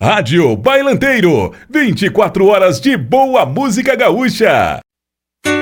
Rádio Bailanteiro, 24 horas de boa música gaúcha.